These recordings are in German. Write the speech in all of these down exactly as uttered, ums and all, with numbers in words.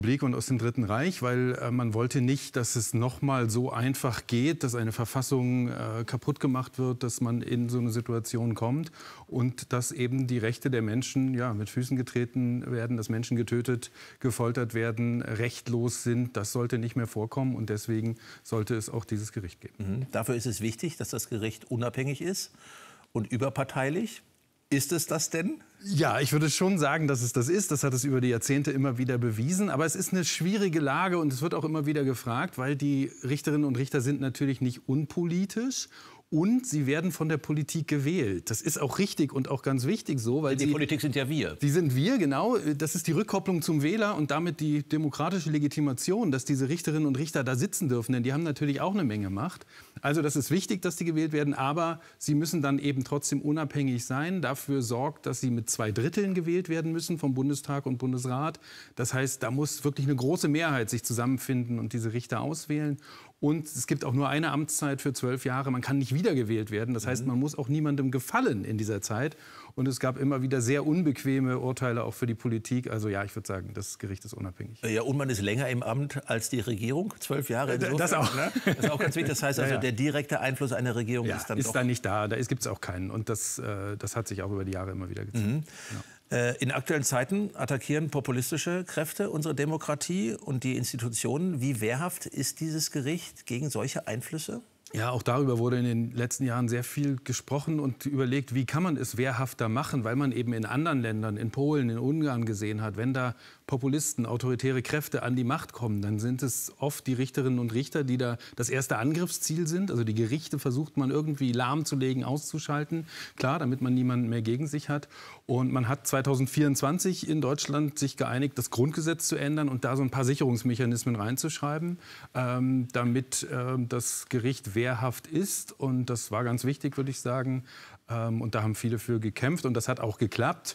Republik und aus dem Dritten Reich, weil äh, man wollte nicht, dass es noch mal so einfach geht, dass eine Verfassung äh, kaputt gemacht wird, dass man in so eine Situation kommt und dass eben die Rechte der Menschen ja, mit Füßen getreten werden, dass Menschen getötet, gefoltert werden, rechtlos sind. Das sollte nicht mehr vorkommen und deswegen sollte es auch dieses Gericht geben. Mhm. Dafür ist es wichtig, dass das Gericht unabhängig ist und überparteilich. Ist es das denn? Ja, ich würde schon sagen, dass es das ist. Das hat es über die Jahrzehnte immer wieder bewiesen. Aber es ist eine schwierige Lage und es wird auch immer wieder gefragt, weil die Richterinnen und Richter sind natürlich nicht unpolitisch. Und sie werden von der Politik gewählt. Das ist auch richtig und auch ganz wichtig so. Weil die sie, Politik sind ja wir. Die sind wir, genau. Das ist die Rückkopplung zum Wähler und damit die demokratische Legitimation, dass diese Richterinnen und Richter da sitzen dürfen. Denn die haben natürlich auch eine Menge Macht. Also das ist wichtig, dass die gewählt werden. Aber sie müssen dann eben trotzdem unabhängig sein. Dafür sorgt, dass sie mit zwei Dritteln gewählt werden müssen vom Bundestag und Bundesrat. Das heißt, da muss wirklich eine große Mehrheit sich zusammenfinden und diese Richter auswählen. Und es gibt auch nur eine Amtszeit für zwölf Jahre. Man kann nicht wiedergewählt werden. Das heißt, man muss auch niemandem gefallen in dieser Zeit. Und es gab immer wieder sehr unbequeme Urteile auch für die Politik. Also ja, ich würde sagen, das Gericht ist unabhängig. Ja, und man ist länger im Amt als die Regierung. Zwölf Jahre insofern, das auch. Ne? Das ist auch ganz wichtig. Das heißt also, ja, ja. der direkte Einfluss einer Regierung ja, ist dann ist doch... da nicht da. Da gibt es auch keinen. Und das, äh, das hat sich auch über die Jahre immer wieder gezeigt. Mhm. Genau. In aktuellen Zeiten attackieren populistische Kräfte unsere Demokratie und die Institutionen. Wie wehrhaft ist dieses Gericht gegen solche Einflüsse? Ja, auch darüber wurde in den letzten Jahren sehr viel gesprochen und überlegt, wie kann man es wehrhafter machen, weil man eben in anderen Ländern, in Polen, in Ungarn gesehen hat, wenn da Populisten, autoritäre Kräfte an die Macht kommen, dann sind es oft die Richterinnen und Richter, die da das erste Angriffsziel sind. Also die Gerichte versucht man irgendwie lahmzulegen, auszuschalten, klar, damit man niemanden mehr gegen sich hat. Und man hat zweitausendvierundzwanzig in Deutschland sich geeinigt, das Grundgesetz zu ändern und da so ein paar Sicherungsmechanismen reinzuschreiben, ähm, damit äh, das Gericht wehrhaft ist. Und das war ganz wichtig, würde ich sagen. Ähm, und da haben viele für gekämpft und das hat auch geklappt.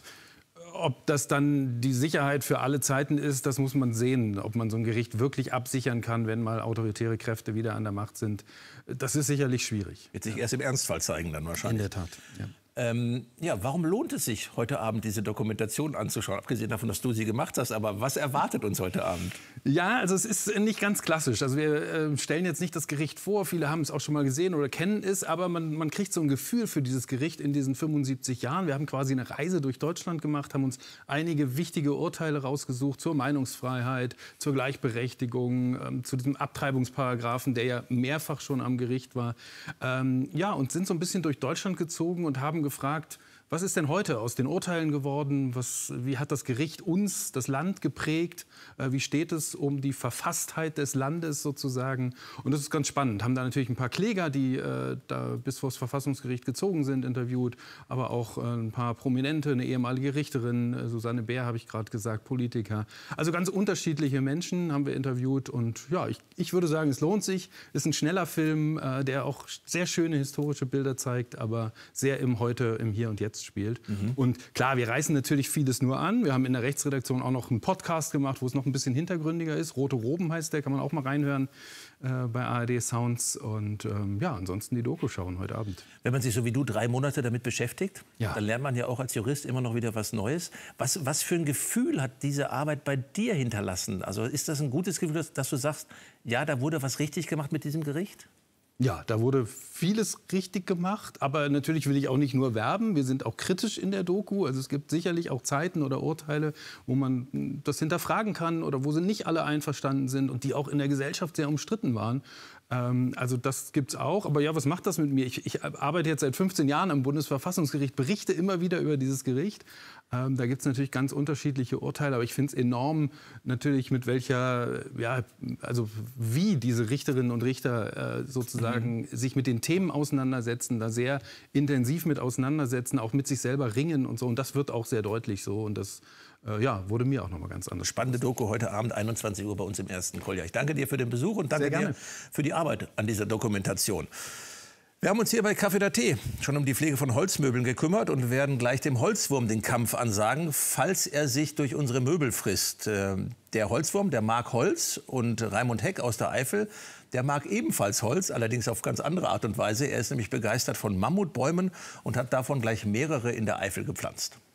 Ob das dann die Sicherheit für alle Zeiten ist, das muss man sehen. Ob man so ein Gericht wirklich absichern kann, wenn mal autoritäre Kräfte wieder an der Macht sind, das ist sicherlich schwierig. Wird sich ja erst im Ernstfall zeigen dann wahrscheinlich. In der Tat, ja. Ähm, ja, warum lohnt es sich, heute Abend diese Dokumentation anzuschauen? Abgesehen davon, dass du sie gemacht hast, aber was erwartet uns heute Abend? Ja, also es ist nicht ganz klassisch. Also wir äh, stellen jetzt nicht das Gericht vor, viele haben es auch schon mal gesehen oder kennen es, aber man, man kriegt so ein Gefühl für dieses Gericht in diesen fünfundsiebzig Jahren. Wir haben quasi eine Reise durch Deutschland gemacht, haben uns einige wichtige Urteile rausgesucht zur Meinungsfreiheit, zur Gleichberechtigung, ähm, zu diesem Abtreibungsparagraphen, der ja mehrfach schon am Gericht war. Ähm, ja, und sind so ein bisschen durch Deutschland gezogen und haben gefragt, was ist denn heute aus den Urteilen geworden? Was, wie hat das Gericht uns, das Land geprägt? Äh, wie steht es um die Verfasstheit des Landes sozusagen? Und das ist ganz spannend. Haben da natürlich ein paar Kläger, die äh, da bis vor das Verfassungsgericht gezogen sind, interviewt. Aber auch äh, ein paar Prominente, eine ehemalige Richterin, äh, Susanne Bär habe ich gerade gesagt, Politiker. Also ganz unterschiedliche Menschen haben wir interviewt. Und ja, ich, ich würde sagen, es lohnt sich. Ist ein schneller Film, äh, der auch sehr schöne historische Bilder zeigt, aber sehr im Heute, im Hier und Jetzt spielt. Mhm. Und klar, wir reißen natürlich vieles nur an. Wir haben in der Rechtsredaktion auch noch einen Podcast gemacht, wo es noch ein bisschen hintergründiger ist. Rote Roben heißt der, kann man auch mal reinhören äh, bei A R D Sounds. Und ähm, ja, ansonsten die Doku schauen heute Abend. Wenn man sich so wie du drei Monate damit beschäftigt, ja, dann lernt man ja auch als Jurist immer noch wieder was Neues. Was, was für ein Gefühl hat diese Arbeit bei dir hinterlassen? Also ist das ein gutes Gefühl, dass, dass du sagst, ja, da wurde was richtig gemacht mit diesem Gericht? Ja, da wurde vieles richtig gemacht, aber natürlich will ich auch nicht nur werben. Wir sind auch kritisch in der Doku. Also es gibt sicherlich auch Zeiten oder Urteile, wo man das hinterfragen kann oder wo sie nicht alle einverstanden sind und die auch in der Gesellschaft sehr umstritten waren. Ähm, also das gibt's auch. Aber ja, was macht das mit mir? Ich, ich arbeite jetzt seit fünfzehn Jahren am Bundesverfassungsgericht, berichte immer wieder über dieses Gericht. Ähm, da gibt es natürlich ganz unterschiedliche Urteile, aber ich finde es enorm natürlich, mit welcher, ja, also wie diese Richterinnen und Richter äh, sozusagen mhm. sich mit den Themen auseinandersetzen, da sehr intensiv mit auseinandersetzen, auch mit sich selber ringen und so. Und das wird auch sehr deutlich so. Und das äh, ja, wurde mir auch noch mal ganz anders. Spannende Doku heute Abend, einundzwanzig Uhr bei uns im Ersten. Kolja, ich danke dir für den Besuch und danke dir für die Arbeit an dieser Dokumentation. Wir haben uns hier bei Café da Tee schon um die Pflege von Holzmöbeln gekümmert und werden gleich dem Holzwurm den Kampf ansagen, falls er sich durch unsere Möbel frisst. Der Holzwurm, der mag Holz, und Raimund Heck aus der Eifel, der mag ebenfalls Holz, allerdings auf ganz andere Art und Weise. Er ist nämlich begeistert von Mammutbäumen und hat davon gleich mehrere in der Eifel gepflanzt.